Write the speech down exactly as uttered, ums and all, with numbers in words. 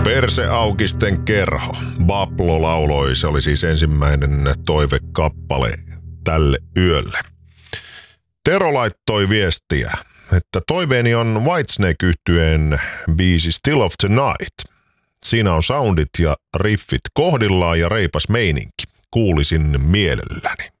Perseaukisten kerho. Bablo lauloi, se oli siis ensimmäinen toivekappale tälle yölle. Tero laittoi viestiä, että toiveeni on Whitesnake-yhtyeen biisi Still of Tonight. Siinä on soundit ja riffit kohdillaan ja reipas meininki. Kuulisin mielelläni.